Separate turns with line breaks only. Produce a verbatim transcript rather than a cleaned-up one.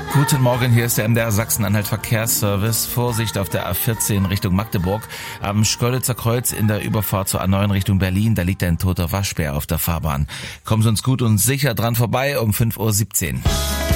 Guten Morgen, hier ist der M D R Sachsen-Anhalt Verkehrsservice. Vorsicht auf der A vierzehn Richtung Magdeburg. Am Schkeuditzer Kreuz in der Überfahrt zur A neun Richtung Berlin. Da liegt ein toter Waschbär auf der Fahrbahn. Kommen Sie uns gut und sicher dran vorbei um fünf Uhr siebzehn.